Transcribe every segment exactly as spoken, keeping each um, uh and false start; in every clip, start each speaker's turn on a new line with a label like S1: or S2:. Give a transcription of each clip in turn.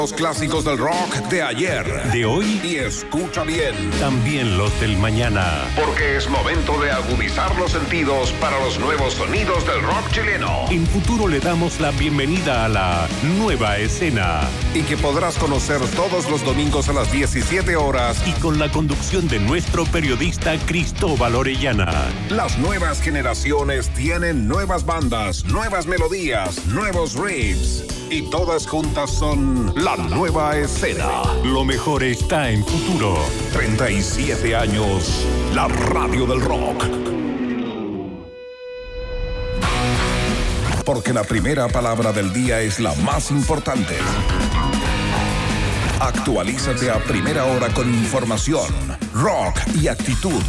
S1: Los clásicos del rock de ayer,
S2: de hoy
S1: y escucha bien,
S2: también los del mañana.
S1: Porque es momento de agudizar los sentidos para los nuevos sonidos del rock chileno.
S2: En Futuro le damos la bienvenida a la nueva escena.
S1: Y que podrás conocer todos los domingos a las diecisiete horas.
S2: Y con la conducción de nuestro periodista Cristóbal Orellana.
S1: Las nuevas generaciones tienen nuevas bandas, nuevas melodías, nuevos riffs. Y todas juntas son la nueva escena.
S2: Lo mejor está en Futuro.
S1: treinta y siete años, la radio del rock. Porque la primera palabra del día es la más importante. Actualízate a primera hora con información, rock y actitud.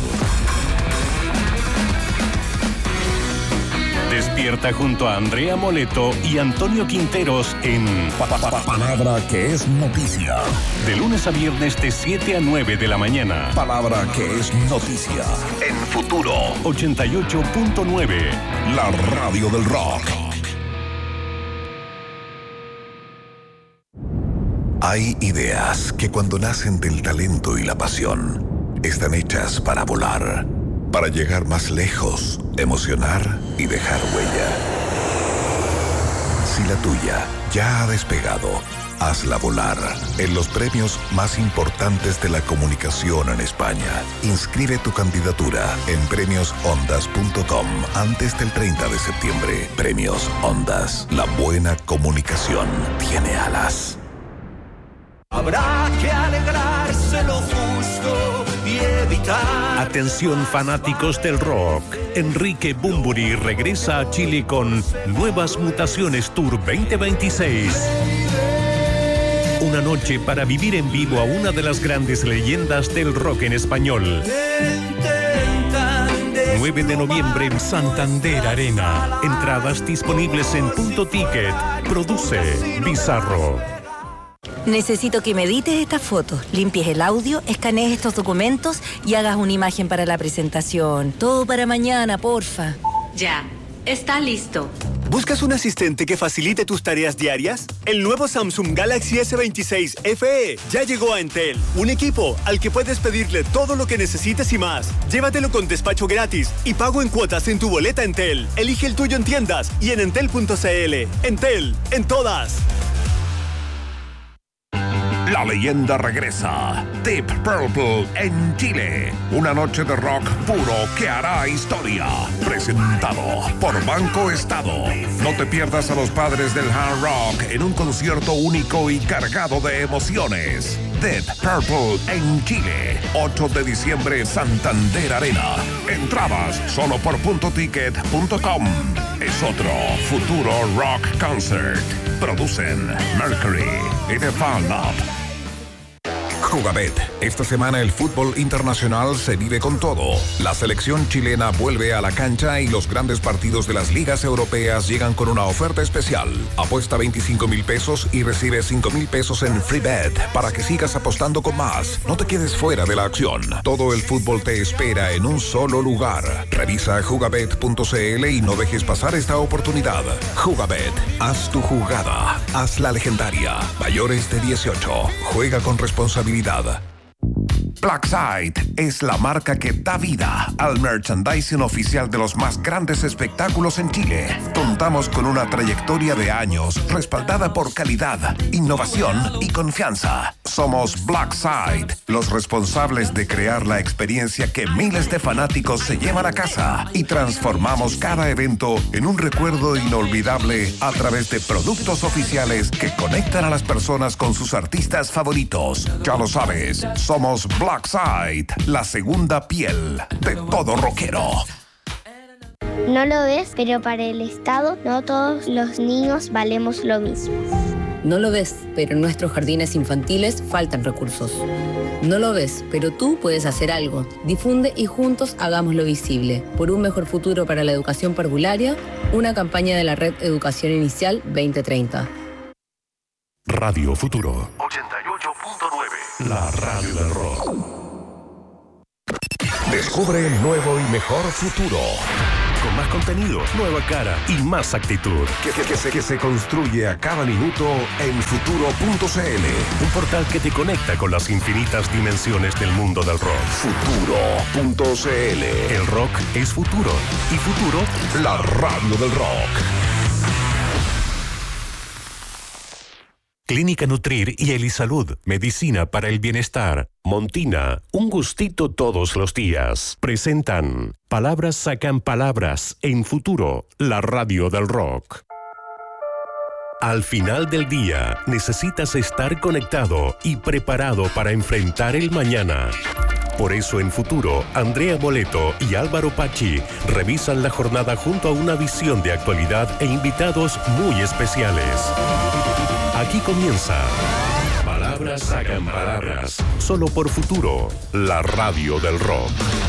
S2: Despierta junto a Andrea Moleto y Antonio Quinteros en
S1: Pa, pa, pa, Palabra que es noticia.
S2: De lunes a viernes de siete a nueve de la mañana.
S1: Palabra que es noticia. En Futuro.
S2: ochenta y ocho punto nueve.
S1: La radio del rock. Hay ideas que cuando nacen del talento y la pasión, están hechas para volar. Para llegar más lejos, emocionar y dejar huella. Si la tuya ya ha despegado, hazla volar en los premios más importantes de la comunicación en España. Inscribe tu candidatura en premios ondas punto com antes del treinta de septiembre. Premios Ondas. La buena comunicación tiene alas.
S3: Habrá que alegrarse lo justo y evitar.
S2: Atención fanáticos del rock. Enrique Bunbury regresa a Chile con Nuevas Mutaciones Tour veinte veintiséis. Una noche para vivir en vivo a una de las grandes leyendas del rock en español. nueve de noviembre en Santander Arena. Entradas disponibles en Punto Ticket. Produce Bizarro.
S4: Necesito que me edites estas fotos, limpies el audio, escanees estos documentos y hagas una imagen para la presentación. Todo para mañana, porfa.
S5: Ya, está listo.
S6: ¿Buscas un asistente que facilite tus tareas diarias? El nuevo Samsung Galaxy S veintiséis F E ya llegó a Entel. Un equipo al que puedes pedirle todo lo que necesites y más. Llévatelo con despacho gratis y pago en cuotas en tu boleta Entel. Elige el tuyo en tiendas y en entel punto c l. Entel, en todas.
S1: La leyenda regresa. Deep Purple en Chile. Una noche de rock puro que hará historia. Presentado por Banco Estado. No te pierdas a los padres del hard rock en un concierto único y cargado de emociones. Deep Purple en Chile. ocho de diciembre, Santander Arena. Entradas solo por punto ticket punto com. Es otro Futuro Rock Concert. Producen Mercury y The Fan Up. Jugabet. Esta semana el fútbol internacional se vive con todo. La selección chilena vuelve a la cancha y los grandes partidos de las ligas europeas llegan con una oferta especial. Apuesta veinticinco mil pesos y recibe cinco mil pesos en free bet para que sigas apostando con más. No te quedes fuera de la acción. Todo el fútbol te espera en un solo lugar. Revisa jugabet punto c l y no dejes pasar esta oportunidad. Jugabet. Haz tu jugada. Haz la legendaria. Mayores de dieciocho. Juega con responsabilidad. Blackside es la marca que da vida al merchandising oficial de los más grandes espectáculos en Chile. Contamos con una trayectoria de años respaldada por calidad, innovación y confianza. Somos Blackside, los responsables de crear la experiencia que miles de fanáticos se llevan a casa y transformamos cada evento en un recuerdo inolvidable a través de productos oficiales que conectan a las personas con sus artistas favoritos. Ya lo sabes, somos Blackside, la segunda piel de todo rockero.
S7: No lo ves, pero para el Estado no todos los niños valemos lo mismo.
S8: No lo ves, pero en nuestros jardines infantiles faltan recursos. No lo ves, pero tú puedes hacer algo. Difunde y juntos hagámoslo visible. Por un mejor futuro para la educación parvularia, una campaña de la Red Educación Inicial veinte treinta.
S2: Radio Futuro.
S1: ochenta y ocho punto nueve.
S2: La radio del rock.
S1: Descubre el nuevo y mejor futuro.
S2: con más contenido, nueva cara y más actitud.
S1: Que, que, que se, que se construye a cada minuto en futuro punto c l.
S2: Un portal que te conecta con las infinitas dimensiones del mundo del rock.
S1: futuro punto c l.
S2: El rock es futuro. Y futuro,
S1: la radio del rock.
S2: Clínica Nutrir y Elisalud, medicina para el bienestar. Montina, un gustito todos los días. Presentan Palabras sacan palabras en Futuro, la radio del rock. Al final del día, necesitas estar conectado y preparado para enfrentar el mañana. Por eso en Futuro, Andrea Boleto y Álvaro Pachi revisan la jornada junto a una visión de actualidad e invitados muy especiales. Aquí comienza Palabras sacan palabras, solo por Futuro, la radio del rock.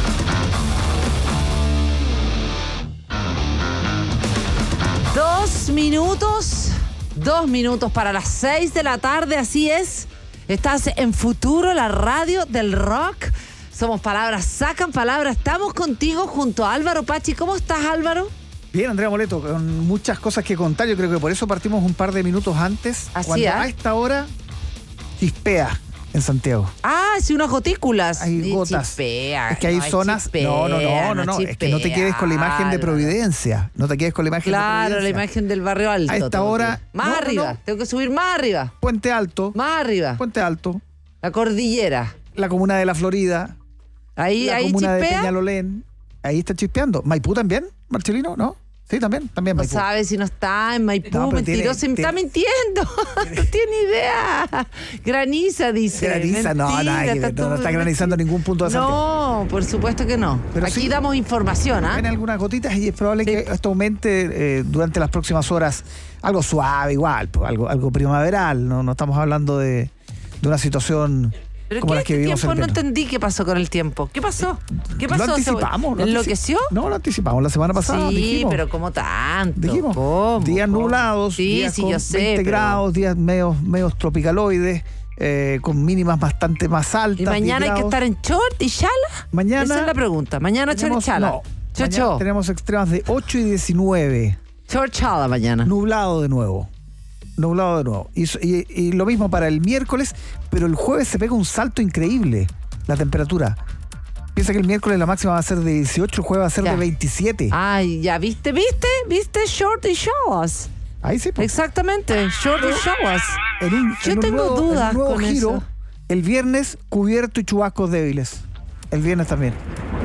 S9: Dos minutos, dos minutos para las seis de la tarde, así es. Estás en Futuro, la radio del rock. Somos Palabras sacan palabras. Estamos contigo junto a Álvaro Pachi. ¿Cómo estás, Álvaro?
S10: Bien, Andrea Boleto, con muchas cosas que contar. Yo creo que por eso partimos un par de minutos antes.
S9: Así
S10: cuando
S9: es.
S10: a esta hora chispea en Santiago.
S9: Ah, sí, unas gotículas.
S10: Hay gotas.
S9: Chispea.
S10: Es que hay
S9: no,
S10: zonas.
S9: Chispea,
S10: no, no, no, no, no.
S9: chispea,
S10: Es que no te quedes con la imagen de Providencia. No te quedes con la imagen
S9: claro,
S10: de Providencia.
S9: la imagen del barrio alto.
S10: A esta hora.
S9: Que... Más
S10: no,
S9: arriba.
S10: No, no.
S9: Tengo que subir más arriba.
S10: Puente Alto.
S9: Más arriba.
S10: Puente Alto.
S9: La cordillera.
S10: La comuna de La Florida.
S9: Ahí,
S10: la
S9: ahí
S10: comuna
S9: chispea.
S10: de Peñalolén. Ahí está chispeando. ¿Maipú también, Marcelino? ¿No? Sí, también, también
S9: No
S10: Maipú.
S9: sabe si no está en Maipú,
S10: No, pero
S9: mentiroso,
S10: tiene-
S9: está
S10: tiene-
S9: mintiendo. No tiene idea. Graniza, dice.
S10: Graniza, no,
S9: Mentira,
S10: nada que ver, no,
S9: todo-
S10: no está granizando en ningún punto de Santiago.
S9: No, por supuesto que no.
S10: Pero
S9: Aquí
S10: sí,
S9: damos información, ¿ah?
S10: Ven algunas gotitas y es probable que esto aumente eh, durante las próximas horas. Algo suave igual, pues, algo, algo primaveral. No, no estamos hablando de, de una situación
S9: Pero
S10: como
S9: ¿qué
S10: las que
S9: este
S10: vivimos
S9: tiempo
S10: en
S9: no
S10: verano.
S9: entendí qué pasó con el tiempo? ¿Qué pasó? ¿Qué pasó?
S10: Lo anticipamos.
S9: ¿Se-
S10: lo
S9: ¿Enloqueció?
S10: anticip- No, lo anticipamos la semana pasada.
S9: Sí,
S10: dijimos.
S9: pero ¿cómo tanto?
S10: Dijimos,
S9: ¿Cómo?
S10: días
S9: ¿Cómo?
S10: nublados,
S9: Sí,
S10: días
S9: sí,
S10: con
S9: yo sé,
S10: veinte
S9: pero-
S10: grados, días medios, medios tropicaloides, eh, con mínimas bastante más altas.
S9: ¿Y mañana hay que
S10: diez
S9: estar en short y chala?
S10: Mañana
S9: Esa es la pregunta. Mañana short y
S10: tenemos-
S9: chala.
S10: no,
S9: Chocho.
S10: mañana tenemos extremas de ocho y diecinueve.
S9: Short chala mañana.
S10: Nublado de nuevo. Nublado de nuevo. Y, y- y lo mismo para el miércoles, pero el jueves se pega un salto increíble la temperatura. Piensa que el miércoles la máxima va a ser de dieciocho, el jueves va a ser
S9: Ya.
S10: de veintisiete.
S9: Ay, ya, ¿viste? ¿Viste? ¿Viste? Short y showers.
S10: Ahí sí. pues.
S9: Exactamente, short y showers.
S10: En un,
S9: Yo
S10: en un
S9: tengo
S10: nuevo, en un
S9: dudas
S10: nuevo
S9: con
S10: giro,
S9: eso.
S10: el viernes cubierto y chubascos débiles. El viernes también.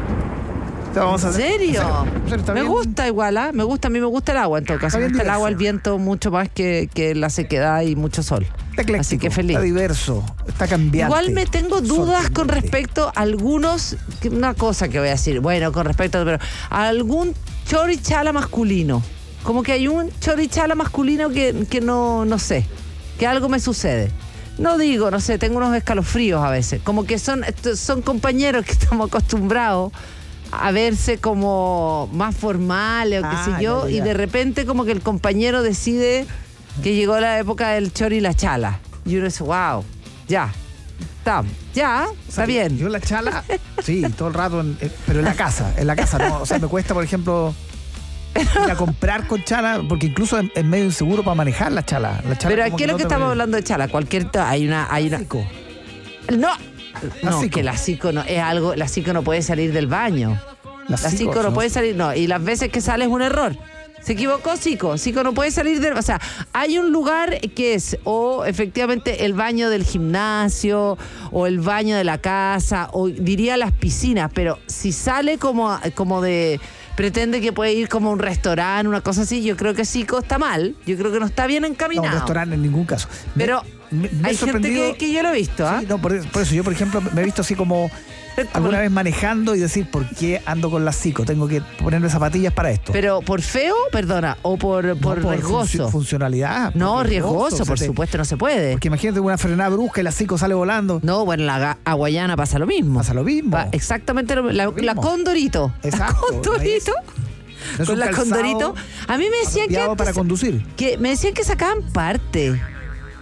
S10: O sea, vamos a
S9: ¿En
S10: hacer-
S9: serio?
S10: en serio, está
S9: Me
S10: bien.
S9: gusta igual, ¿ah? Me gusta, a mí me gusta el agua en todo caso.
S10: Está
S9: Me
S10: bien
S9: gusta el agua, el
S10: diverso.
S9: viento mucho más que, que la sequedad y mucho sol.
S10: Está ecléctico,
S9: Así que feliz.
S10: está diverso, está cambiante.
S9: Igual me tengo dudas con
S10: sorprendente.
S9: respecto a algunos, que- una cosa que voy a decir, bueno, con respecto a, pero, a algún chorichala masculino. Como que hay un chorichala masculino que, que no, no sé, que algo me sucede. No digo, no sé, tengo unos escalofríos a veces. Como que son, esto- son compañeros que estamos acostumbrados a verse como más formales o qué
S10: Ah,
S9: sé yo,
S10: ya, ya,
S9: y
S10: ya.
S9: de repente como que el compañero decide que llegó la época del chori y la chala. Y uno dice, wow, ya, está, ya,
S10: O
S9: está
S10: sea,
S9: bien.
S10: Yo la chala, sí, todo el rato, en- en- pero en la casa, en la casa, ¿no? O sea, me cuesta, por ejemplo, ir a comprar con chala, porque incluso es, es medio inseguro para manejar la chala. La chala
S9: Pero
S10: como
S9: aquí es lo
S10: no
S9: que
S10: te-
S9: estamos hablando de chala, cualquier, hay una, hay una,
S10: Cico.
S9: no,
S10: La
S9: no,
S10: cico.
S9: que la cico no, es algo, la cico no puede salir del baño.
S10: La
S9: La
S10: cico,
S9: cico no
S10: ¿no?
S9: puede salir, no, y las veces que sale es un error. Se equivocó Cico, Cico no puede salir del... O sea, hay un lugar que es o efectivamente el baño del gimnasio o el baño de la casa o diría las piscinas, pero si sale como, como de... Pretende que puede ir como a un restaurante, una cosa así, yo creo que Cico está mal, yo creo que no está bien
S10: No,
S9: encaminado.
S10: un restaurante en ningún caso. Me-
S9: Pero
S10: me- me he
S9: hay gente
S10: sorprendido-
S9: que, que yo lo he visto, ¿ah?
S10: Sí, no, por, por eso yo, por ejemplo, me he visto así como alguna vez manejando y decir, ¿por qué ando con la cico? Tengo que ponerme zapatillas para esto.
S9: Pero por feo, perdona, o por,
S10: No,
S9: por, riesgoso.
S10: funci- funcionalidad.
S9: No,
S10: por
S9: riesgoso,
S10: o sea,
S9: por
S10: te-
S9: supuesto, no se puede.
S10: Porque imagínate una frenada brusca y la cico sale volando.
S9: No, bueno, en la ga- Aguayana pasa lo mismo.
S10: Pasa lo mismo.
S9: Pa- exactamente lo, la,
S10: Lo mismo.
S9: la Condorito.
S10: Exacto,
S9: La Condorito.
S10: No es
S9: Con
S10: un
S9: la
S10: calzado
S9: Condorito. A mí me decían que,
S10: apropiado para
S9: antes-
S10: conducir.
S9: que me decían que sacaban parte.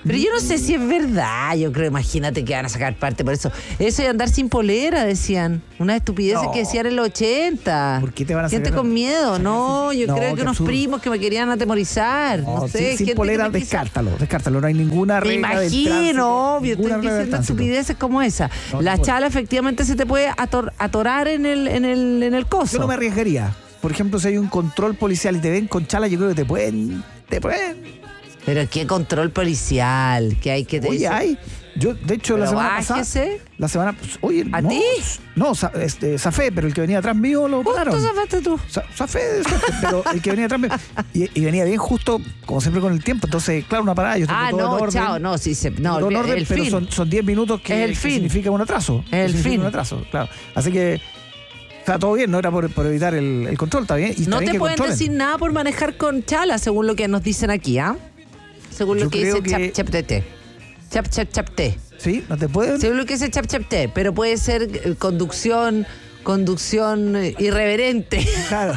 S9: Pero yo no sé si es verdad. Yo creo, imagínate que van a sacar parte por eso. Eso de andar sin polera, decían. Una estupidez
S10: No.
S9: que decían en los ochenta.
S10: ¿Por qué te van a
S9: Gente
S10: sacar?
S9: con miedo. No, yo
S10: No,
S9: creo
S10: qué
S9: que unos
S10: absurdo.
S9: primos que me querían atemorizar. No,
S10: No,
S9: sé.
S10: sin, sin
S9: gente que
S10: polera,
S9: me quiso-
S10: descártalo, descártalo. No hay ninguna
S9: Me
S10: regla del tránsito,
S9: imagino, obvio,
S10: ninguna
S9: estoy
S10: regla del
S9: diciendo
S10: tránsito.
S9: estupideces como esa.
S10: No,
S9: La
S10: no.
S9: chala efectivamente se te puede ator- atorar en el, en el, en el coso.
S10: Yo no me arriesgaría. Por ejemplo, si hay un control policial y te ven con chala, yo creo que te pueden... Te pueden...
S9: Pero qué control policial, que hay que...
S10: Oye, hay. Yo, de hecho, la
S9: Pero
S10: semana
S9: bájese.
S10: pasada... La semana... pues, oye,
S9: ¿A
S10: no,
S9: ti?
S10: No, sa- este, zafé, pero el que venía atrás mío lo pararon.
S9: ¿Cuánto zafaste tú?
S10: Sa- Zafé, zafé, pero el que venía atrás mío... Y, y venía bien justo, como siempre, con el tiempo. Entonces, claro, una parada. Yo tengo
S9: Ah,
S10: todo en
S9: no,
S10: orden.
S9: chao, no, sí se... No,
S10: Todo en
S9: olvida-
S10: orden,
S9: el
S10: pero
S9: fin.
S10: son son diez minutos que,
S9: Es el
S10: que
S9: fin.
S10: significa un atraso.
S9: Es el
S10: Que significa
S9: fin.
S10: un atraso, claro. Así que... Está todo bien, no era por, por evitar el, el control, está bien. Y está
S9: No
S10: bien
S9: te
S10: que
S9: pueden
S10: controlen.
S9: decir nada por manejar con chala, según lo que nos dicen aquí, ¿ah? Según
S10: Yo
S9: lo que
S10: creo
S9: dice
S10: que-
S9: Chap Chap Tete. Chap Chap Chap Te.
S10: Sí, no te pueden...
S9: Según lo que dice Chap Chap Te, pero puede ser eh, conducción, conducción eh, irreverente.
S10: Claro.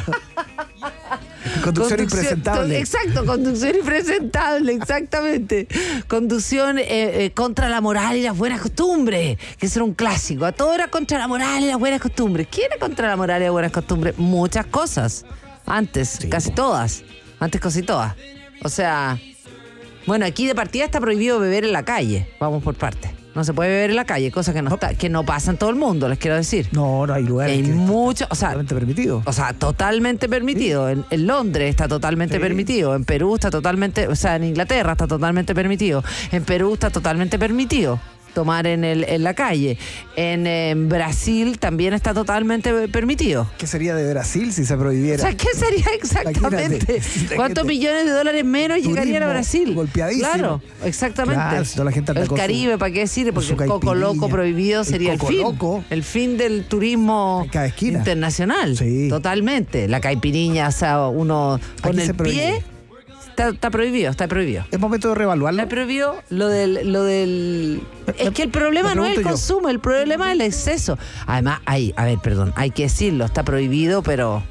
S10: Conducción impresentable.
S9: con- Exacto, conducción impresentable, exactamente. Conducción eh, eh, contra la moral y las buenas costumbres, que ese era un clásico. A todo era contra la moral y las buenas costumbres. ¿Quién era contra la moral y las buenas costumbres? Muchas cosas. Antes,
S10: Sí,
S9: casi
S10: po.
S9: todas. Antes casi todas. O sea, bueno, aquí de partida está prohibido beber en la calle. Vamos por partes. No se puede beber en la calle, cosa que no, está, que no pasa en todo el mundo, les quiero decir.
S10: No, no hay lugares
S9: Hay
S10: que
S9: mucho, o sea,
S10: totalmente permitido.
S9: o sea, totalmente permitido. En, en Londres está totalmente
S10: Sí.
S9: permitido. En Perú está totalmente, o sea, en Inglaterra está totalmente permitido. En Perú está totalmente permitido tomar en el en la calle. En, en Brasil también está totalmente permitido.
S10: ¿Qué sería de Brasil si se
S9: O
S10: prohibiera?
S9: sea, ¿qué sería exactamente?
S10: Imagínate, la
S9: ¿Cuántos
S10: gente-
S9: millones de dólares menos llegarían a
S10: Turismo
S9: Brasil?
S10: golpeadísimo.
S9: Claro, exactamente.
S10: Claro, si toda la gente anda
S9: el
S10: con su-
S9: Caribe, ¿para qué decir? Porque
S10: su
S9: el coco
S10: caipirinha.
S9: loco prohibido
S10: El
S9: sería el,
S10: coco
S9: fin.
S10: loco.
S9: El fin del turismo
S10: En cada esquina.
S9: internacional.
S10: Sí.
S9: Totalmente. La caipiriña, o sea, uno con
S10: Aquí
S9: el
S10: se prohíbe.
S9: pie. Está, está prohibido, está prohibido.
S10: Es momento de reevaluarlo.
S9: Está prohibido lo del, lo del. Es que el problema
S10: me
S9: no es el
S10: pregunto yo.
S9: consumo, el problema es el exceso. Además, hay, a ver, perdón, hay que decirlo, está prohibido, pero.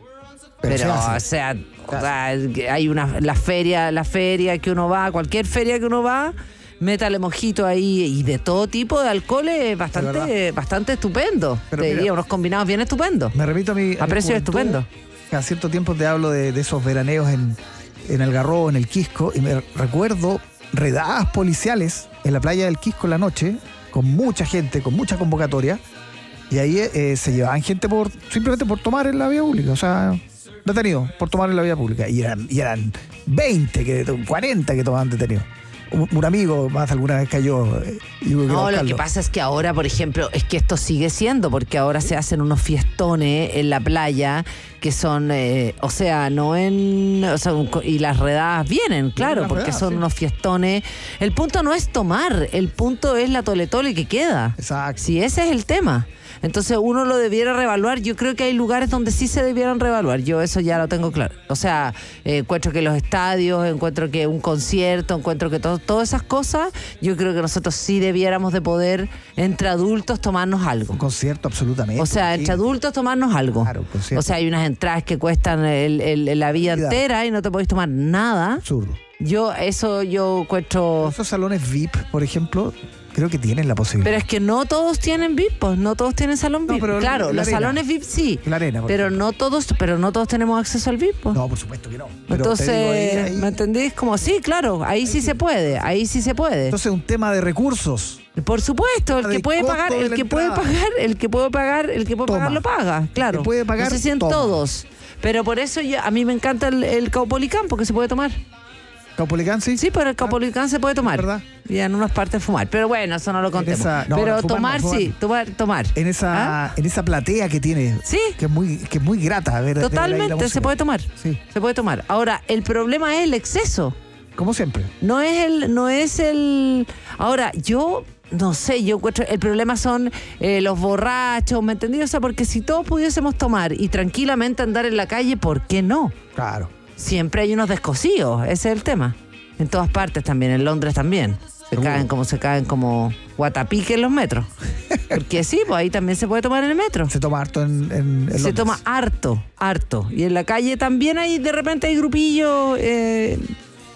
S10: Pero
S9: Pero,
S10: se hace.
S9: o sea, o sea, hay una la feria, la feria que uno va, cualquier feria que uno va, métale mojito ahí y de todo tipo de alcohol es bastante,
S10: verdad.
S9: bastante estupendo.
S10: Pero
S9: Te
S10: mira,
S9: diría, unos combinados bien estupendos.
S10: Me repito a mi.
S9: A
S10: mi
S9: precio
S10: juventud.
S9: estupendo.
S10: Cada cierto tiempo te hablo de, de esos veraneos en, en el Garrobo, en el Quisco, y me recuerdo redadas policiales en la playa del Quisco en la noche, con mucha gente, con mucha convocatoria, y ahí eh, se llevaban gente por simplemente por tomar en la vía pública, o sea, detenidos por tomar en la vía pública, y eran, y eran veinte, que, cuarenta que tomaban detenidos. Un, un amigo más alguna vez cayó eh, y hubo que
S9: No, lo
S10: buscarlo.
S9: que pasa es que ahora, por ejemplo, es que esto sigue siendo, porque ahora se hacen unos fiestones en la playa que son, eh, o sea, no en. O sea, un co- y las redadas vienen, claro,
S10: las
S9: porque
S10: redadas,
S9: son
S10: sí.
S9: unos fiestones. El punto no es tomar, el punto es la tole-tole que queda.
S10: Exacto.
S9: Si ese es el tema. Entonces uno lo debiera reevaluar. Yo creo que hay lugares donde sí se debieran reevaluar. Yo eso ya lo tengo claro. O sea, eh, encuentro que los estadios, encuentro que un concierto, encuentro que todo, todas esas cosas, yo creo que nosotros sí debiéramos de poder, entre adultos, tomarnos algo.
S10: Un concierto, absolutamente.
S9: O sea, entre
S10: Sí.
S9: adultos tomarnos algo.
S10: Claro, un concierto.
S9: O sea, hay unas entradas que cuestan el- el- la vida
S10: Vida.
S9: entera y no te podéis tomar nada.
S10: Absurdo.
S9: Yo, eso yo encuentro...
S10: Esos salones V I P, por ejemplo, creo que tienen la posibilidad.
S9: Pero es que no todos tienen V I P, pues, no todos tienen salón
S10: No,
S9: V I P.
S10: pero
S9: Claro,
S10: la
S9: los
S10: arena.
S9: salones V I P sí.
S10: La arena, por
S9: Pero
S10: ejemplo.
S9: no todos, pero no todos tenemos acceso al V I P. pues.
S10: No, por supuesto que no. Pero
S9: Entonces,
S10: te digo, ahí- ahí-
S9: ¿me entendés? Como, sí, claro, ahí sí se puede, ahí sí se puede.
S10: Entonces, un tema de recursos.
S9: Por supuesto, el
S10: de
S9: que puede
S10: costo
S9: pagar,
S10: de
S9: el
S10: la
S9: que puede
S10: entrada.
S9: pagar, el que puede pagar, el que puede
S10: Toma.
S9: pagar lo paga, claro.
S10: que puede pagar,
S9: no sé si en
S10: toma.
S9: todos. Pero por eso yo- a mí me encanta el, el Caupolicán, porque se puede tomar.
S10: Caupolicán, sí.
S9: Sí, pero el Caupolicán se puede tomar.
S10: ¿verdad?
S9: Y en unas partes fumar. Pero bueno, eso no lo contemos.
S10: esa- no,
S9: pero
S10: no, fumar
S9: tomar
S10: no, fumar
S9: sí,
S10: no.
S9: tomar, tomar.
S10: En esa,
S9: ¿Ah?
S10: en esa platea que tiene.
S9: Sí.
S10: Que es muy, que es muy grata. Ver, ver ahí la
S9: Totalmente,
S10: música.
S9: se puede tomar.
S10: Sí.
S9: Se puede tomar. Ahora, el problema es el exceso.
S10: Como siempre.
S9: No es el, no es el. Ahora, yo no sé, yo encuentro, el problema son eh, los borrachos, ¿me entendí? O sea, porque si todos pudiésemos tomar y tranquilamente andar en la calle, ¿por qué no?
S10: Claro.
S9: Siempre hay unos descosíos, ese es el tema. En todas partes también, en Londres también. Se
S10: Seguro.
S9: caen como se caen como guatapique en los metros. Porque sí, pues ahí también se puede tomar en el metro.
S10: Se toma harto en, en, en
S9: Se
S10: Londres.
S9: toma harto, harto. Y en la calle también hay, de repente hay grupillos. Eh,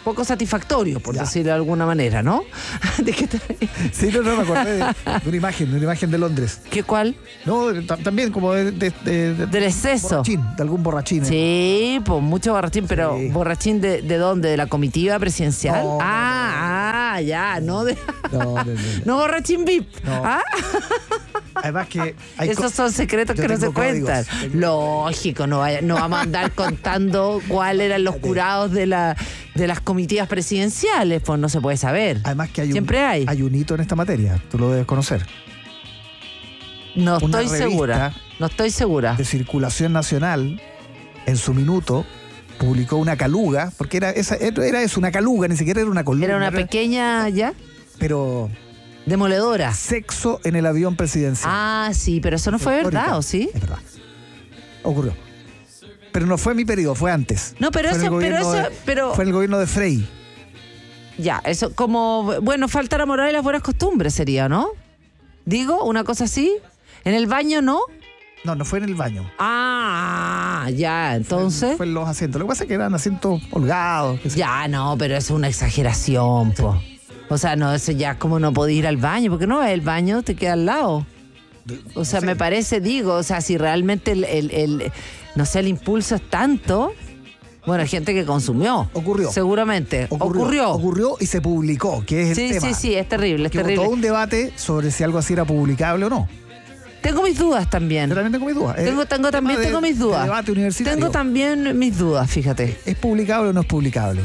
S9: poco satisfactorio, por
S10: Ya.
S9: decirlo de alguna manera, ¿no? ¿De qué te-
S10: Sí, no, no, me acordé de, de una imagen, de una imagen de Londres.
S9: ¿Qué cuál?
S10: No, ta- también como de, de, de- de-
S9: Del exceso.
S10: borrachín, de algún borrachín. ¿eh?
S9: Sí, pues mucho borrachín, pero
S10: Sí.
S9: ¿borrachín de, de dónde? ¿De la comitiva presidencial?
S10: No, no,
S9: ah, ah, ya, no de...
S10: No, no, no.
S9: No borrachín V I P.
S10: No.
S9: ¿Ah?
S10: Además que hay
S9: Esos
S10: co-
S9: son secretos
S10: yo
S9: que no se
S10: tengo códigos.
S9: cuentan. Lógico, no, vaya- no vamos a andar contando cuáles eran los jurados de, la, de las comitivas presidenciales, pues no se puede saber.
S10: Además que hay un,
S9: Siempre hay.
S10: hay un hito en esta materia, tú lo debes conocer.
S9: No
S10: una
S9: estoy
S10: revista
S9: segura. No estoy segura.
S10: De circulación nacional, en su minuto, publicó una caluga, porque era, esa, era eso, una caluga, ni siquiera era una columna.
S9: Era una pequeña, ¿ya?
S10: Pero
S9: Demoledora.
S10: sexo en el avión presidencial.
S9: Ah, sí, pero eso no fue
S10: Histórica.
S9: verdad, ¿o sí?
S10: Es verdad. Ocurrió. Pero no fue mi periodo, fue antes.
S9: No, pero
S10: Fue en el
S9: eso, pero
S10: gobierno
S9: eso,
S10: de-
S9: pero
S10: Fue en el gobierno de Frey.
S9: ya, eso como, bueno, falta la moral y las buenas costumbres sería, ¿no? Digo, una cosa así. En el baño, ¿no?
S10: No, no fue en el baño.
S9: Ah, ya, entonces.
S10: Fue en los asientos. Lo que pasa es que eran asientos holgados. qué sé yo.
S9: Ya, no, pero eso es una exageración, po. O sea, no, eso ya es como no podés ir al baño, porque no, el baño te queda al lado. O sea,
S10: No sé.
S9: me parece, digo, o sea, si realmente el, el, el- no sé, el impulso es tanto, bueno, hay gente que consumió.
S10: Ocurrió.
S9: Seguramente.
S10: Ocurrió,
S9: Ocurrió.
S10: ocurrió y se publicó, que es el
S9: Sí,
S10: tema.
S9: sí, sí, es terrible, es
S10: Que hubo
S9: terrible.
S10: todo un debate sobre si algo así era publicable o no.
S9: Tengo mis dudas también.
S10: Yo también tengo mis dudas.
S9: Tengo,
S10: Eh,
S9: tengo también
S10: tema
S9: tengo
S10: de-
S9: mis dudas.
S10: de debate universitario.
S9: Tengo también mis dudas, fíjate.
S10: ¿Es publicable o no es publicable?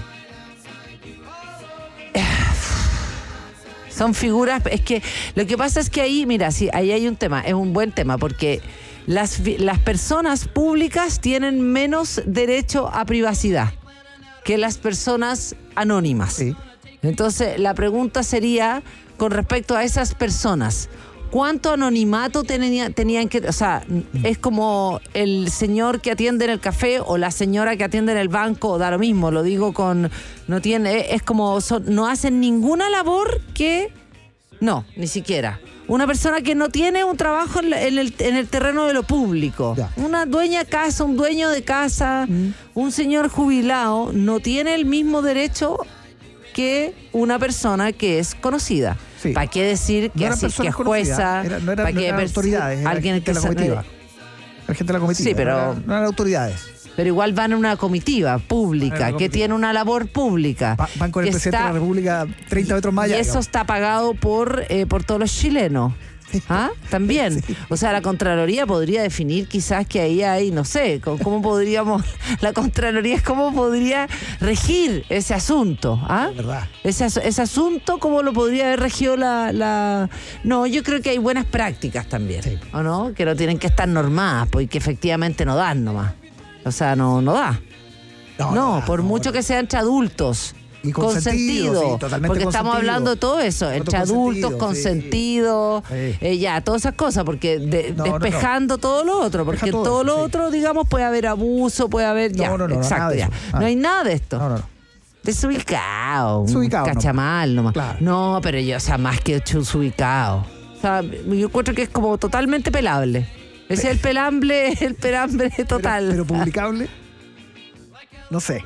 S9: Son figuras, es que lo que pasa es que ahí, mira, sí, ahí hay un tema, es un buen tema, porque las, fi- las personas públicas tienen menos derecho a privacidad que las personas anónimas.
S10: Sí.
S9: Entonces, la pregunta sería, con respecto a esas personas, ¿cuánto anonimato tenía- tenían que...? O sea, es como el señor que atiende en el café o la señora que atiende en el banco, da lo mismo, lo digo con... No tiene... Es como... son- no hacen ninguna labor que... No, ni siquiera. Una persona que no tiene un trabajo en, la- en el, en el terreno de lo público.
S10: Ya.
S9: Una dueña de casa, un dueño de casa, un señor jubilado, no tiene el mismo derecho que una persona que es conocida.
S10: Sí.
S9: ¿Para qué decir que,
S10: No eran
S9: así, que
S10: personas
S9: es
S10: conocidas,
S9: jueza?
S10: era- no eran,
S9: ¿Para
S10: no
S9: qué
S10: eran
S9: perci-
S10: autoridades, era
S9: alguien
S10: gente
S9: que
S10: de la
S9: se-
S10: comitiva. Era gente de la comitiva.
S9: Sí, pero-
S10: No eran, no eran autoridades.
S9: Pero igual van a una comitiva pública,
S10: Una
S9: que
S10: comitiva.
S9: tiene una labor pública.
S10: Va- Van con el
S9: que
S10: presidente
S9: está-
S10: de la República treinta metros más
S9: Y
S10: allá.
S9: eso
S10: digamos.
S9: está pagado por, eh, por todos los chilenos. ¿Ah? También.
S10: Sí.
S9: O sea, la Contraloría podría definir quizás que ahí hay, no sé, co- cómo podríamos, la Contraloría es cómo podría regir ese asunto. ¿Ah?
S10: Es verdad.
S9: Ese, as- ese asunto, ¿cómo lo podría haber regido la, la...? No, yo creo que hay buenas prácticas también,
S10: Sí.
S9: ¿o no? Que no tienen que estar normadas, porque efectivamente no dan nomás. O sea, no, no da. No,
S10: no,
S9: por
S10: no,
S9: mucho
S10: no.
S9: que sea entre adultos.
S10: Y consentido, sí, totalmente
S9: porque estamos
S10: consentido.
S9: hablando de todo eso,
S10: Otro
S9: entre adultos,
S10: consentido,
S9: consentidos,
S10: sí.
S9: eh, ya, todas esas cosas, porque de-
S10: No, no, no.
S9: despejando todo lo otro, porque
S10: Deja
S9: en
S10: todo
S9: todo
S10: eso,
S9: lo
S10: sí.
S9: otro, digamos, puede haber abuso, puede haber, ya,
S10: No, no, no,
S9: exacto,
S10: nada de
S9: ya.
S10: eso, nada.
S9: No hay nada de esto.
S10: No, no, no.
S9: Desubicado, un
S10: Desubicado, no.
S9: cachamal nomás.
S10: Claro.
S9: No, pero yo, o sea, más que desubicado. O sea, yo encuentro que es como totalmente pelable. Ese es el pelambre, el pelambre total.
S10: Pero, pero publicable, no sé.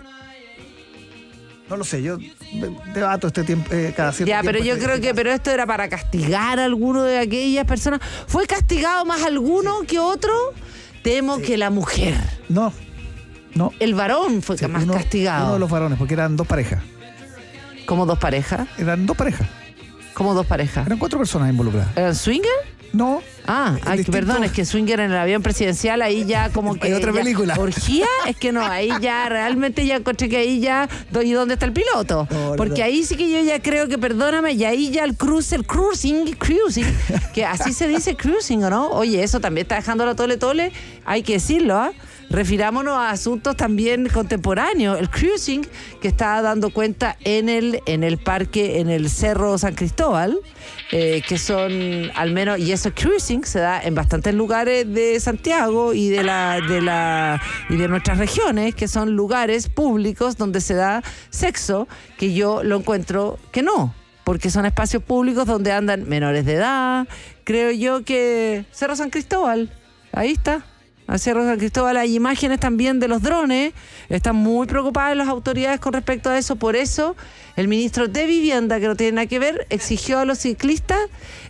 S10: No lo sé, yo debato este tiempo eh, cada cierto
S9: Ya,
S10: tiempo.
S9: pero yo
S10: este-
S9: creo
S10: este
S9: que,
S10: caso.
S9: pero esto era para castigar a alguno de aquellas personas. ¿Fue castigado más alguno que otro? Temo que la mujer.
S10: No, no.
S9: El varón fue
S10: Sí,
S9: más
S10: uno-
S9: castigado.
S10: Uno de los varones, porque eran dos parejas.
S9: ¿Como dos parejas?
S10: Eran dos parejas.
S9: ¿Como dos parejas?
S10: Eran cuatro personas involucradas.
S9: ¿Eran swinger?
S10: No.
S9: Ah,
S10: Es
S9: ay,
S10: distinto.
S9: perdón, es que swinger en el avión presidencial, ahí ya como que...
S10: Hay otra
S9: ya-
S10: película.
S9: ¿Orgía? Es que no, ahí ya realmente ya encontré que ahí ya... ¿Y dónde está el piloto?
S10: No, no,
S9: Porque
S10: no.
S9: ahí sí que yo ya creo que, perdóname, y ahí ya el cruise, el cruising, cruising, que así se dice cruising, ¿o no? Oye, eso también está dejando la tole tole, hay que decirlo, ¿ah? Refirámonos a asuntos también contemporáneos. El cruising que está dando cuenta en el, en el parque, en el Cerro San Cristóbal, eh, que son al menos, y eso cruising se da en bastantes lugares de Santiago y de la, de la y de nuestras regiones, que son lugares públicos donde se da sexo, que yo lo encuentro que no, porque son espacios públicos donde andan menores de edad. Creo yo que Cerro San Cristóbal, ahí está. al Cerro San Cristóbal. Hay imágenes también de los drones. Están muy preocupadas las autoridades con respecto a eso. Por eso, el ministro de Vivienda, que no tiene nada que ver, exigió a los ciclistas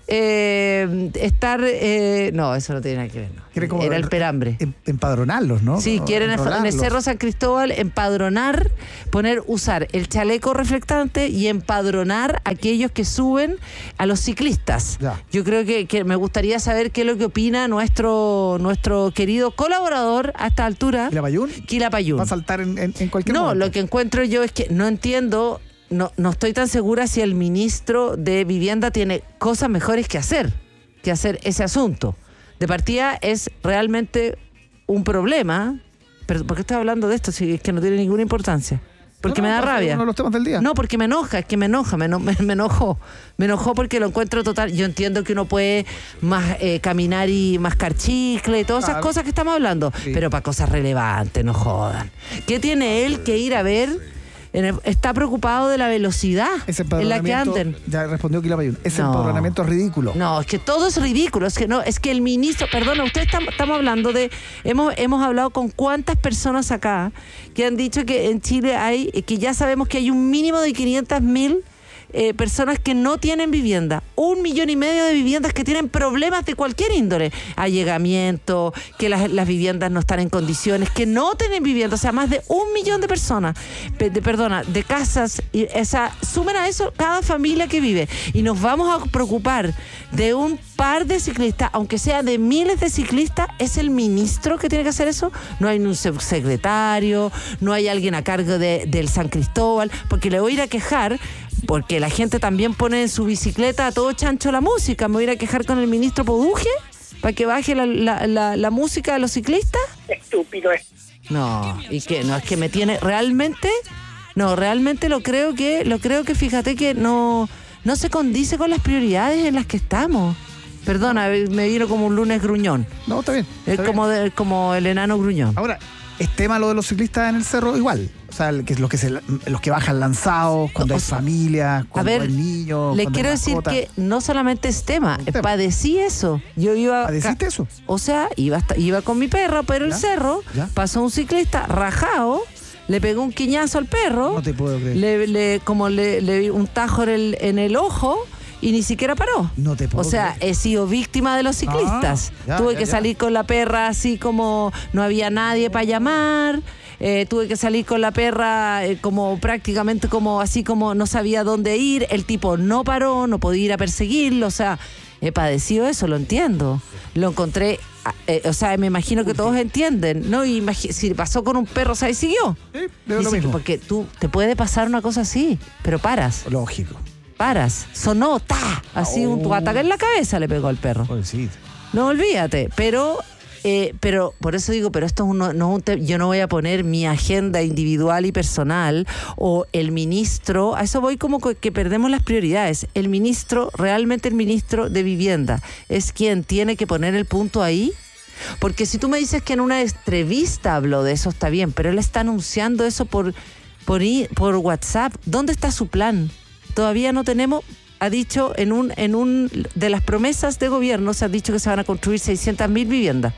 S9: eh, estar... Eh, no, eso no tiene nada que ver. No.
S10: Como
S9: Era el perambre.
S10: Empadronarlos, ¿no?
S9: Sí, quieren en el Cerro San Cristóbal empadronar, poner, usar el chaleco reflectante y empadronar a aquellos que suben a los ciclistas. Ya. Yo creo que, que me gustaría saber qué es lo que opina nuestro nuestro querido colaborador a esta altura.
S10: ¿Quilapayún?
S9: Quilapayún.
S10: ¿Va a saltar en, en, en cualquier
S9: No,
S10: momento?
S9: Lo que encuentro yo es que no entiendo, no, no estoy tan segura si el ministro de Vivienda tiene cosas mejores que hacer, que hacer ese asunto. De partida es realmente un problema. Pero ¿por qué estoy hablando de esto si es que no tiene ninguna importancia? Porque no, no, me da rabia.
S10: Uno de los temas del día.
S9: No, porque me enoja, es que me enoja, me, me, me enojó. Me enojó porque lo encuentro total. Yo entiendo que uno puede más eh, caminar y mascar chicle y todas claro. esas cosas que estamos hablando. Sí. Pero para cosas relevantes, no jodan. ¿Qué tiene él que ir a ver? Está preocupado de la velocidad en la que anden.
S10: Ya respondió Quilapayún. Ese
S9: no,
S10: empadronamiento es ridículo.
S9: No, es que todo es ridículo. Es que no, es que el ministro, perdona, ustedes estamos estamos hablando de, hemos, hemos hablado con cuántas personas acá que han dicho que en Chile hay, que ya sabemos que hay un mínimo de quinientas mil Eh, personas que no tienen vivienda, un millón y medio de viviendas que tienen problemas de cualquier índole, allegamiento, que las, las viviendas no están en condiciones, que no tienen vivienda, o sea, más de un millón de personas, de, de, perdona, de casas, y esa, sumen a eso cada familia que vive, y nos vamos a preocupar de un par de ciclistas, aunque sea de miles de ciclistas. ¿Es el ministro que tiene que hacer eso? No hay un subsecretario, no hay alguien a cargo de, del San Cristóbal, porque le voy a ir a quejar, porque la gente también pone en su bicicleta a todo chancho la música. ¿Me voy a ir a quejar con el ministro Poduje para que baje la, la, la, la música de los ciclistas?
S11: Estúpido es.
S9: No, y que no, es que me tiene realmente, no, realmente lo creo que, lo creo que fíjate que no, no se condice con las prioridades en las que estamos. Perdona, me vino como un lunes gruñón.
S10: No, está bien. Está
S9: es
S10: bien.
S9: Como, de, como el enano gruñón.
S10: Ahora, ¿es tema lo de los ciclistas en el cerro? Igual. O sea, el que, los, que se, los que bajan lanzados, cuando o hay sea, familias, cuando
S9: ver,
S10: hay niños.
S9: Les quiero decir que no solamente es tema, tema. padecí eso. Yo iba.
S10: ¿Padeciste ca- eso?
S9: O sea, iba, hasta, iba con mi perro, pero ¿Ya? el cerro, ¿Ya? pasó un ciclista rajado, le pegó un quiñazo al perro.
S10: No te puedo creer.
S9: Le, le, como le, le vi un tajo en el, en el ojo. Y ni siquiera paró.
S10: No te puedo
S9: O sea,
S10: creer.
S9: he sido víctima de los ciclistas. Ah, ya, tuve ya, que ya. salir con la perra así como no había nadie para llamar. Eh, tuve que salir con la perra eh, como prácticamente como así como no sabía dónde ir. El tipo no paró, no podía ir a perseguirlo. O sea, he padecido eso, lo entiendo. Lo encontré, eh, o sea, me imagino que todos entienden, ¿no? Y imagi- si pasó con un perro, o sea, y siguió.
S10: Sí, lo
S9: Dice,
S10: mismo.
S9: porque tú te puede pasar una cosa así, pero paras.
S10: Lógico.
S9: Paras, sonó, ta, así oh. un ataque en la cabeza le pegó al perro.
S10: Pobrecito.
S9: No olvídate, pero, eh, pero por eso digo, pero esto es un, no es un te- yo no voy a poner mi agenda individual y personal o el ministro, a eso voy como que perdemos las prioridades. El ministro, realmente el ministro de Vivienda, es quien tiene que poner el punto ahí. Porque si tú me dices que en una entrevista habló de eso, está bien, pero él está anunciando eso por, por, por WhatsApp. ¿Dónde está su plan? Todavía no tenemos, ha dicho en un en un de las promesas de gobierno, se ha dicho que se van a construir seiscientas mil viviendas.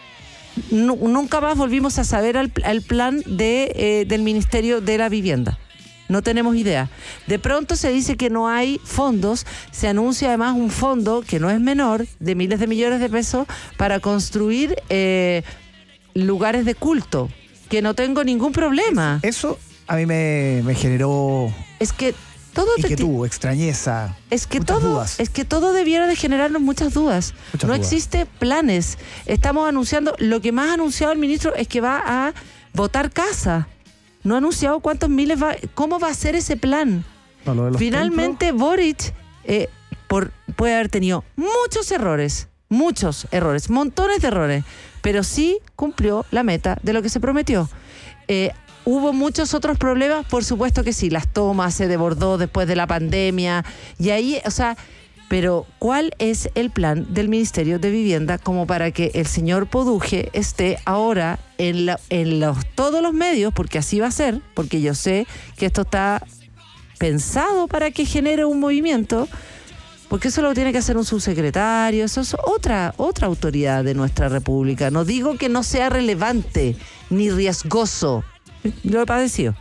S9: No, nunca más volvimos a saber el, el plan de, eh, del Ministerio de la Vivienda. No tenemos idea. De pronto se dice que no hay fondos, se anuncia además un fondo que no es menor, de miles de millones de pesos, para construir eh, lugares de culto, que no tengo ningún problema.
S10: Eso a mí me, me generó...
S9: Es que... Todo
S10: inquietud, extrañeza,
S9: es que
S10: muchas
S9: todo,
S10: dudas.
S9: Es que todo debiera de generarnos muchas dudas.
S10: Muchas
S9: no
S10: dudas.
S9: existe planes. Estamos anunciando, lo que más ha anunciado el ministro es que va a votar casa. No ha anunciado cuántos miles va, cómo va a ser ese plan.
S10: No, lo de los
S9: Finalmente
S10: templos.
S9: Boric eh, por, puede haber tenido muchos errores, muchos errores, montones de errores, pero sí cumplió la meta de lo que se prometió. Eh, ¿Hubo muchos otros problemas? Por supuesto que sí. Las tomas se desbordó después de la pandemia. Y ahí, o sea, pero ¿cuál es el plan del Ministerio de Vivienda como para que el señor Poduje esté ahora en, la, en los, todos los medios? Porque así va a ser, porque yo sé que esto está pensado para que genere un movimiento. Porque eso lo tiene que hacer un subsecretario, eso es otra, otra autoridad de nuestra república. No digo que no sea relevante ni riesgoso, lo he padecido.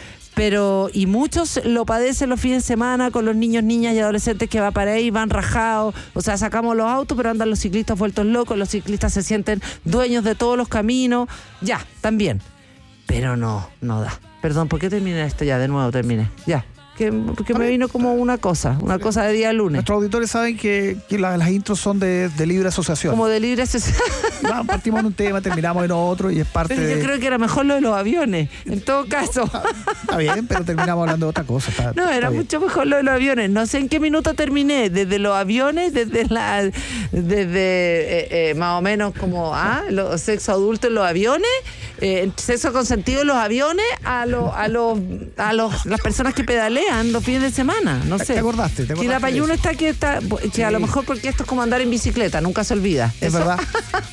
S9: Pero, y muchos lo padecen los fines de semana con los niños, niñas y adolescentes que va para ahí, van rajados. O sea, sacamos los autos, pero andan los ciclistas vueltos locos, los ciclistas se sienten dueños de todos los caminos. Ya, también. Pero no, no da. Perdón, ¿por qué terminé esto ya? De nuevo terminé. Ya. Que, porque me vino como una cosa, una cosa de día lunes.
S10: Nuestros auditores saben que, que la, las intros son de, de libre asociación.
S9: Como de libre asociación.
S10: No, partimos en un tema, terminamos en otro y es parte
S9: pero yo
S10: de...
S9: creo que era mejor lo de los aviones, en todo caso.
S10: Está bien, pero terminamos hablando de otra cosa. Está,
S9: no, era mucho mejor lo de los aviones. No sé en qué minuto terminé. Desde los aviones, desde la desde eh, eh, más o menos como ah, los sexo adulto en los aviones, eh, sexo consentido en los aviones, a los a los a los las personas que pedalean los fines de semana. No sé.
S10: ¿Te acordaste? ¿Te acordaste
S9: que la payuna está que está que sí. A lo mejor porque esto es como andar en bicicleta, nunca se olvida.
S10: Es
S9: ¿Eso?
S10: verdad.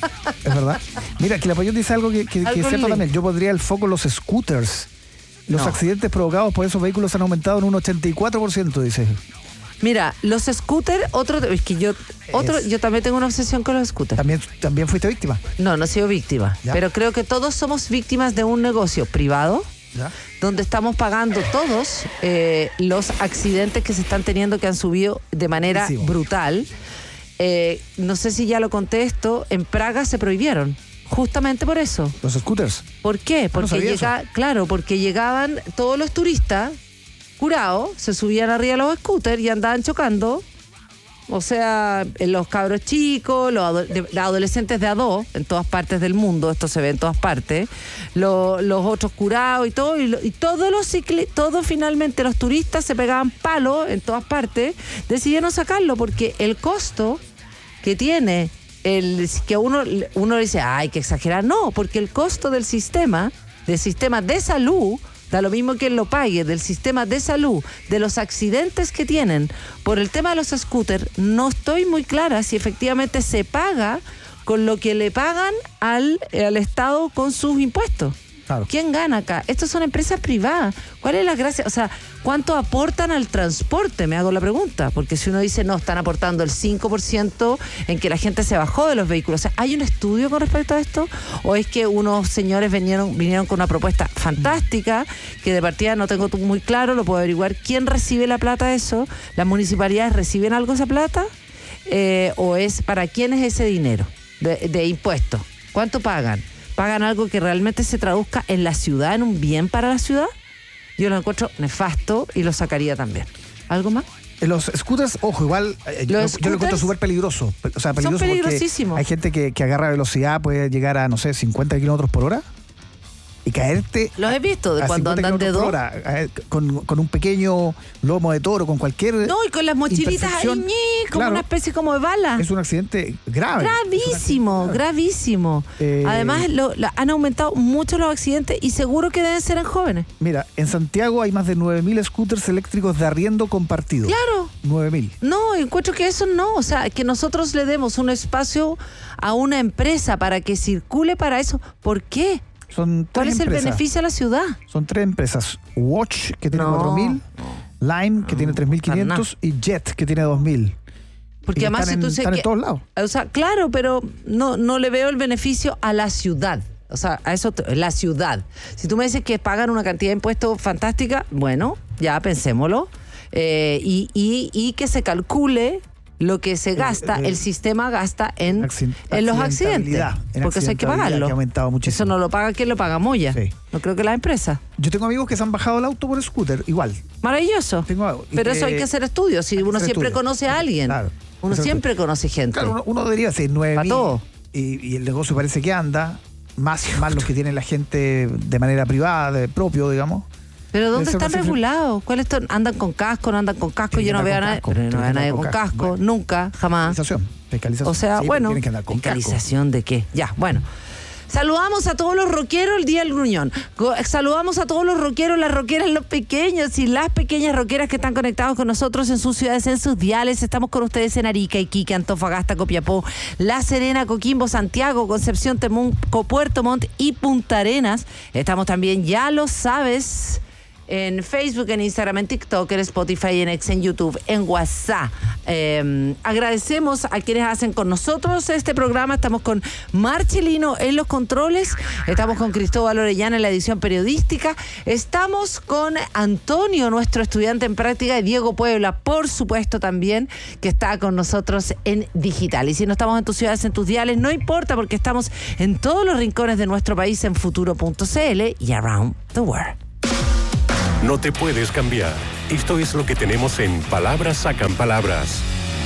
S10: Es verdad. Mira, que la payuna dice algo que, que, que es cierto también. Yo pondría el foco en los scooters. Los no. accidentes provocados por esos vehículos han aumentado en un ochenta y cuatro por ciento, dice.
S9: Mira, los scooters, otro, es que yo, otro,
S10: es.
S9: yo también tengo una obsesión con los scooters.
S10: ¿También, también fuiste víctima?
S9: No, no he sido víctima. ¿Ya? Pero creo que todos somos víctimas de un negocio privado, ¿ya? Donde estamos pagando todos eh, los accidentes que se están teniendo, que han subido de manera sí, brutal. Eh, no sé si ya lo conté esto, en Praga se prohibieron. Justamente por eso.
S10: ¿Los scooters?
S9: ¿Por qué? Porque
S10: no
S9: llega, claro, porque llegaban todos los turistas curados, se subían arriba de los scooters y andaban chocando. O sea, los cabros chicos, los ado- de, de adolescentes de a dos, en todas partes del mundo, esto se ve en todas partes, lo, los otros curados y todo, y, lo, y todos los cicli- todos finalmente los turistas se pegaban palos en todas partes, decidieron sacarlo porque el costo que tiene el que uno, uno dice, ay, que exagerar. No, porque el costo del sistema, del sistema de salud, da lo mismo que él lo pague, del sistema de salud, de los accidentes que tienen por el tema de los scooters, no estoy muy clara si efectivamente se paga con lo que le pagan al, al Estado con sus impuestos. Claro. ¿Quién gana acá? Estas son empresas privadas. ¿Cuál es la gracia? O sea, ¿cuánto aportan al transporte? Me hago la pregunta. Porque si uno dice, no, están aportando el cinco por ciento en que la gente se bajó de los vehículos. O sea, ¿hay un estudio con respecto a esto? ¿O es que unos señores vinieron, vinieron con una propuesta fantástica, que de partida no tengo muy claro, lo puedo averiguar, quién recibe la plata de eso? ¿Las municipalidades reciben algo de esa plata? Eh, ¿O es para quién es ese dinero de, de impuestos? ¿Cuánto pagan? ¿Pagan algo que realmente se traduzca en la ciudad, en un bien para la ciudad? Yo lo encuentro nefasto y lo sacaría también. ¿Algo más?
S10: Los scooters, ojo, igual eh, yo, yo lo encuentro súper peligroso. O sea, peligroso
S9: son peligrosísimos.
S10: Hay gente que, que agarra velocidad, puede llegar a, no sé, cincuenta kilómetros por hora y caerte.
S9: Los he visto, de cuando andan de dos.
S10: Hora, con, con un pequeño lomo de toro, con cualquier.
S9: No, y con las mochilitas ahí, ñi, como claro, una especie como de bala.
S10: Es un accidente grave.
S9: Gravísimo, grave. gravísimo. Eh, Además, lo, lo, han aumentado mucho los accidentes y seguro que deben ser en jóvenes.
S10: Mira, en Santiago hay más de nueve mil scooters eléctricos de arriendo compartido.
S9: Claro.
S10: nueve mil.
S9: No, encuentro que eso no. O sea, que nosotros le demos un espacio a una empresa para que circule para eso. ¿Por qué?
S10: Son
S9: ¿Cuál es
S10: empresas.
S9: el beneficio a la ciudad?
S10: Son tres empresas. Watch, que tiene no, cuatro mil, no, Lime, que no, tiene tres mil quinientos y Jet, que tiene dos mil.
S9: Porque y además, si tú
S10: están
S9: que,
S10: en todos lados.
S9: O sea, claro, pero no, no le veo el beneficio a la ciudad. O sea, a eso, la ciudad. Si tú me dices que pagan una cantidad de impuestos fantástica, bueno, ya pensémoslo. Eh, y, y, y que se calcule lo que se gasta, el, el, el sistema gasta en, accident- en los accidentes. En porque eso hay que pagarlo. Que eso no lo paga quien lo paga, Moya. Sí. No creo que las empresas.
S10: Yo tengo amigos que se han bajado el auto por scooter, igual.
S9: Maravilloso.
S10: Tengo,
S9: Pero que, eso hay que hacer estudios. Si uno siempre estudio. conoce a alguien. Claro. Uno siempre estudio. conoce gente.
S10: Claro, uno, uno debería ser nueve mil. Y, y el negocio parece que anda. Más, más los que tienen la gente de manera privada, de propio, digamos.
S9: ¿Pero dónde están regulados? ¿Cuáles andan con casco? ¿No andan con casco? Yo no veo a nadie, pero no veo a nadie con casco. Bueno, nunca, jamás.
S10: Fiscalización. Fiscalización.
S9: O sea,
S10: sí,
S9: bueno,
S10: con
S9: ¿fiscalización de qué? Ya, bueno. Saludamos a todos los rockeros el Día del Gruñón. Saludamos a todos los rockeros, las rockeras, los pequeños y las pequeñas rockeras que están conectados con nosotros en sus ciudades, en sus diales. Estamos con ustedes en Arica, Iquique, Antofagasta, Copiapó, La Serena, Coquimbo, Santiago, Concepción, Temuco, Puerto Montt y Punta Arenas. Estamos también, ya lo sabes, en Facebook, en Instagram, en TikTok, en Spotify, en X, en YouTube, en WhatsApp. Eh, agradecemos a quienes hacen con nosotros este programa. Estamos con Marcelino en los controles, estamos con Cristóbal Orellana en la edición periodística, estamos con Antonio, nuestro estudiante en práctica, y Diego Puebla, por supuesto, también, que está con nosotros en digital. Y si no estamos en tus ciudades, en tus diales, no importa, porque estamos en todos los rincones de nuestro país en futuro punto c l y around the world.
S2: No te puedes cambiar. Esto es lo que tenemos en Palabras Sacan Palabras.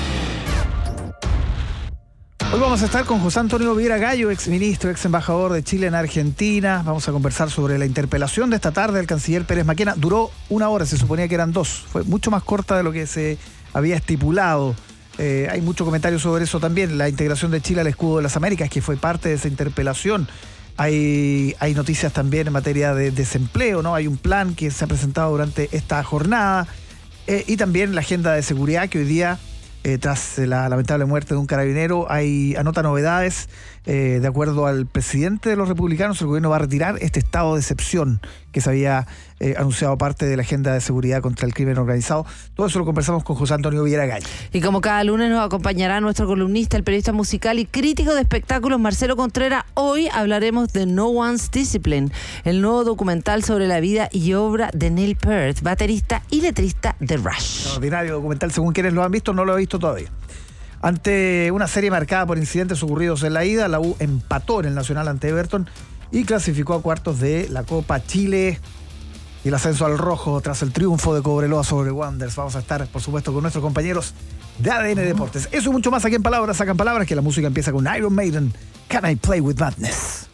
S10: Hoy vamos a estar con José Antonio Viera Gallo, exministro, ex embajador de Chile en Argentina. Vamos a conversar sobre la interpelación de esta tarde del canciller Pérez Maquena. Duró una hora, se suponía que eran dos. Fue mucho más corta de lo que se había estipulado. Eh, hay mucho comentario sobre eso también. La integración de Chile al escudo de las Américas, que fue parte de esa interpelación. Hay, hay noticias también en materia de desempleo, ¿no? Hay un plan que se ha presentado durante esta jornada eh, y también la agenda de seguridad que hoy día, eh, tras la lamentable muerte de un carabinero, hay, anota novedades. Eh, de acuerdo al presidente de los republicanos, el gobierno va a retirar este estado de excepción que se había eh, anunciado parte de la agenda de seguridad contra el crimen organizado. Todo eso lo conversamos con José Antonio Viera Gallo.
S9: Y como cada lunes nos acompañará nuestro columnista, el periodista musical y crítico de espectáculos, Marcelo Contreras. Hoy hablaremos de No One's Discipline, el nuevo documental sobre la vida y obra de Neil Peart, baterista y letrista de Rush.
S10: Extraordinario documental, según quienes lo han visto, no lo he visto todavía. Ante una serie marcada por incidentes ocurridos en la ida, la U empató en el Nacional ante Everton y clasificó a cuartos de la Copa Chile y el ascenso al rojo tras el triunfo de Cobreloa sobre Wanderers. Vamos a estar, por supuesto, con nuestros compañeros de A D N Deportes. Eso y mucho más aquí en Palabras Sacan Palabras, que la música empieza con Iron Maiden, Can I Play With Madness.